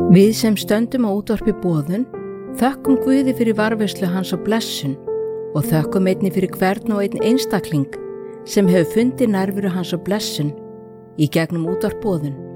Við sem stöndum á útvarpi boðun þökkum Guði fyrir varðveislu hans á blessun og þökkum einnig fyrir hvern og einn einstakling sem hefur fundið nærveru hans á blessun í gegnum útvarp boðun.